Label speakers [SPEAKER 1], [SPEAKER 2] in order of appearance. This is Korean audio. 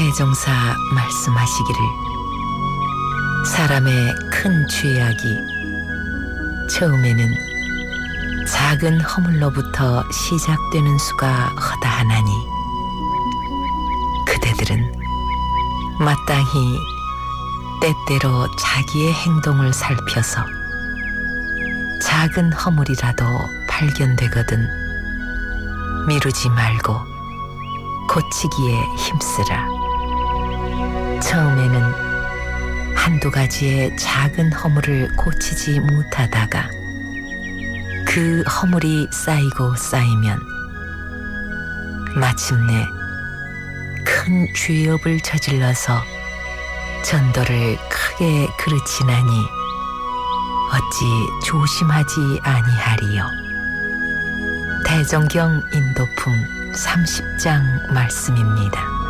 [SPEAKER 1] 대종사 말씀하시기를 사람의 큰 죄악이 처음에는 작은 허물로부터 시작되는 수가 허다하나니 그대들은 마땅히 때때로 자기의 행동을 살펴서 작은 허물이라도 발견되거든 미루지 말고 고치기에 힘쓰라. 처음에는 한두 가지의 작은 허물을 고치지 못하다가 그 허물이 쌓이고 쌓이면 마침내 큰 죄업을 저질러서 전도를 크게 그르치나니 어찌 조심하지 아니하리요. 대종경 인도품 30장 말씀입니다.